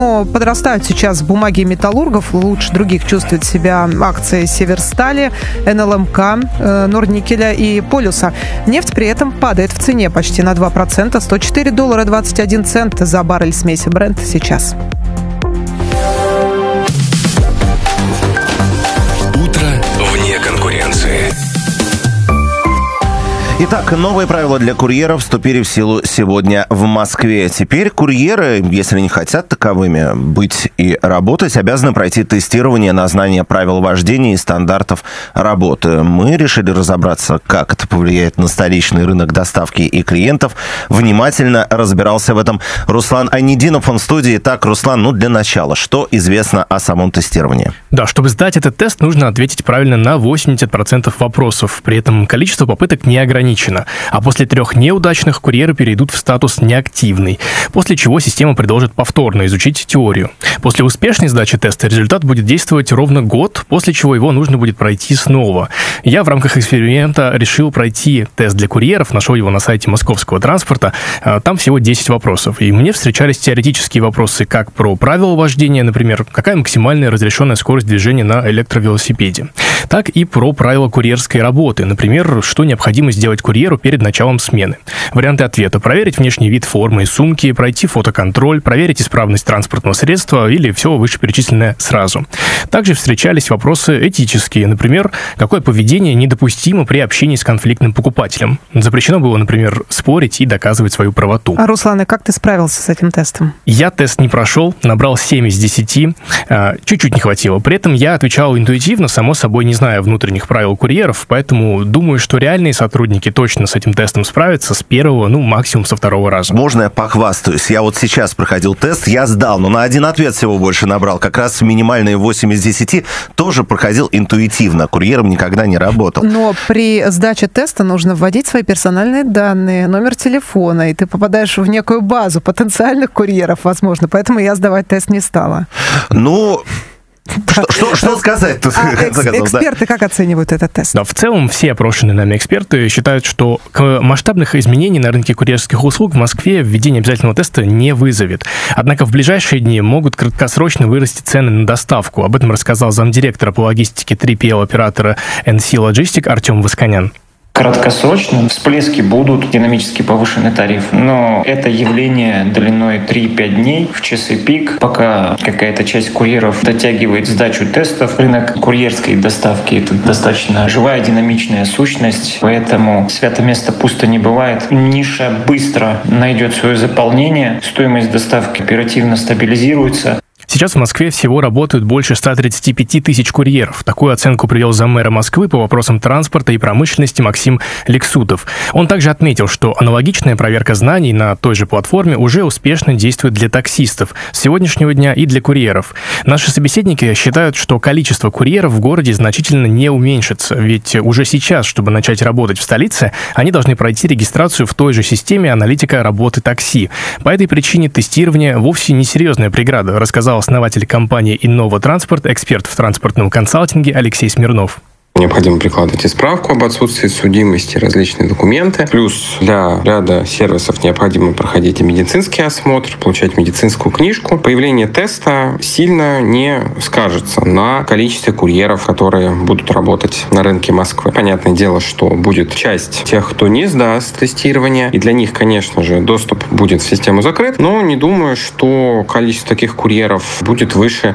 Подрастают сейчас бумаги металлургов. Лучше других чувствуют себя акции Северстали, НЛМК, Норникеля и Полюса. Нефть при этом падает в цене почти на 2%. $104.21 за баррель смеси Brent сейчас. Утро вне конкуренции. Итак, новые правила для курьеров вступили в силу сегодня в Москве. Теперь курьеры, если не хотят таковыми быть и работать, обязаны пройти тестирование на знание правил вождения и стандартов работы. Мы решили разобраться, как это повлияет на столичный рынок доставки и клиентов. Внимательно разбирался в этом Руслан Айнидинов, он в студии. Так, Руслан, для начала, что известно о самом тестировании? Да, чтобы сдать этот тест, нужно ответить правильно на 80% вопросов. При этом количество попыток не ограничено. А после 3 неудачных курьеры перейдут в статус неактивный, после чего система предложит повторно изучить теорию. После успешной сдачи теста результат будет действовать ровно год, после чего его нужно будет пройти снова. Я в рамках эксперимента решил пройти тест для курьеров, нашел его на сайте Московского транспорта. Там всего 10 вопросов. И мне встречались теоретические вопросы как про правила вождения, например, какая максимальная разрешенная скорость движения на электровелосипеде, так и про правила курьерской работы, например, что необходимо сделать курьеру перед началом смены. Варианты ответа: проверить внешний вид формы и сумки, пройти фотоконтроль, проверить исправность транспортного средства или все вышеперечисленное сразу. Также встречались вопросы этические, например, какое поведение недопустимо при общении с конфликтным покупателем. Запрещено было, например, спорить и доказывать свою правоту. Руслан, и как ты справился с этим тестом? Я тест не прошел, набрал 7 из 10, чуть-чуть не хватило. При этом я отвечал интуитивно, само собой, не зная внутренних правил курьеров, поэтому думаю, что реальные сотрудники точно с этим тестом справятся с первого, максимум со 2 раза. Можно я похвастаюсь? Я вот сейчас проходил тест, я сдал, но на 1 ответ всего больше набрал. Как раз минимальные 8 из 10 тоже проходил интуитивно. Курьером никогда не работал. Но при сдаче теста нужно вводить свои персональные данные, номер телефона, и ты попадаешь в некую базу потенциальных курьеров, возможно. Поэтому я сдавать тест не стала. Что сказать? Эксперты как оценивают этот тест? Да, в целом все опрошенные нами эксперты считают, что масштабных изменений на рынке курьерских услуг в Москве введение обязательного теста не вызовет. Однако в ближайшие дни могут краткосрочно вырасти цены на доставку. Об этом рассказал замдиректора по логистике 3PL-оператора NC Logistic Артем Восконян. Краткосрочно всплески будут, динамически повышенный тариф, но это явление длиной 3-5 дней в часы пик, пока какая-то часть курьеров дотягивает сдачу тестов. Рынок курьерской доставки — это достаточно живая, динамичная сущность, поэтому свято место пусто не бывает. Ниша быстро найдет свое заполнение, стоимость доставки оперативно стабилизируется. Сейчас в Москве всего работают больше 135 тысяч курьеров. Такую оценку привел заммэра Москвы по вопросам транспорта и промышленности Максим Лексутов. Он также отметил, что аналогичная проверка знаний на той же платформе уже успешно действует для таксистов с сегодняшнего дня и для курьеров. Наши собеседники считают, что количество курьеров в городе значительно не уменьшится, ведь уже сейчас, чтобы начать работать в столице, они должны пройти регистрацию в той же системе аналитика работы такси. По этой причине тестирование вовсе не серьезная преграда, рассказал основатель компании «Иннова Транспорт», эксперт в транспортном консалтинге Алексей Смирнов. Необходимо прикладывать и справку об отсутствии судимости, различные документы. Плюс для ряда сервисов необходимо проходить и медицинский осмотр, получать медицинскую книжку. Появление теста сильно не скажется на количестве курьеров, которые будут работать на рынке Москвы. Понятное дело, что будет часть тех, кто не сдаст тестирование, и для них, конечно же, доступ будет в систему закрыт, но не думаю, что количество таких курьеров будет выше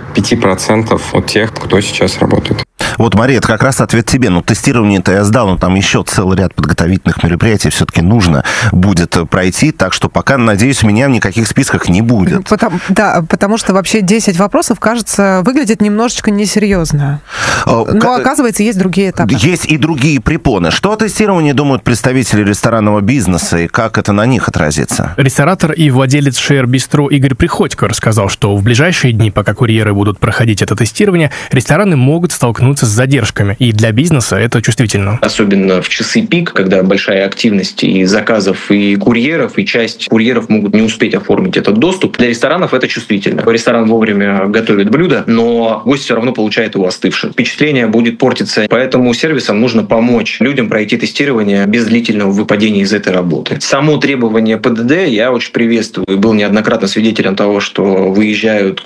5% от тех, кто сейчас работает. Вот, Мария, это как раз ответ тебе. Тестирование-то я сдал, но там еще целый ряд подготовительных мероприятий все-таки нужно будет пройти, так что пока, надеюсь, меня в никаких списках не будет. Потому что вообще 10 вопросов, кажется, выглядит немножечко несерьезно. Но, оказывается, есть другие этапы. Есть и другие препоны. Что о тестировании думают представители ресторанного бизнеса и как это на них отразится? Ресторатор и владелец Шер Бистро Игорь Приходько рассказал, что в ближайшие дни, пока курьеры будут проходить это тестирование, рестораны могут столкнуться с задержками, и для бизнеса это чувствительно. Особенно в часы пик, когда большая активность и заказов, и курьеров, и часть курьеров могут не успеть оформить этот доступ. Для ресторанов это чувствительно. Ресторан вовремя готовит блюдо, но гость все равно получает его остывшим. Впечатление будет портиться, поэтому сервисам нужно помочь людям пройти тестирование без длительного выпадения из этой работы. Само требование ПДД я очень приветствую. Был неоднократно свидетелем того, что выезжают